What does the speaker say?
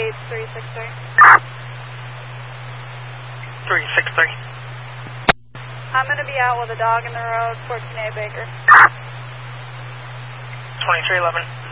Gates 363. 363. I'm going to be out with a dog in the road, 14A Baker. 2311.